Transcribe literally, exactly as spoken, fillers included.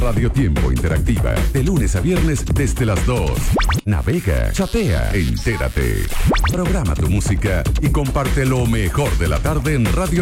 Radio Tiempo Interactiva, de lunes a viernes desde las dos. Navega, chatea, entérate. Programa tu música y comparte lo mejor de la tarde en Radio